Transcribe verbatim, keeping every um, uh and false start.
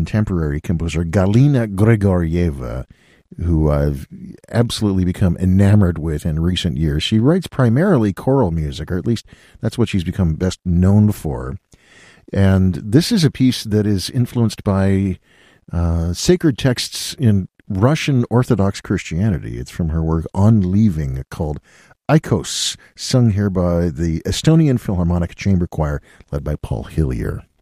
contemporary composer Galina Grigorieva, who I've absolutely become enamored with in recent years. She writes primarily choral music, or at least that's what she's become best known for. And this is a piece that is influenced by uh, sacred texts in Russian Orthodox Christianity. It's from her work On Leaving, called Aikos, sung here by the Estonian Philharmonic Chamber Choir, led by Paul Hillier.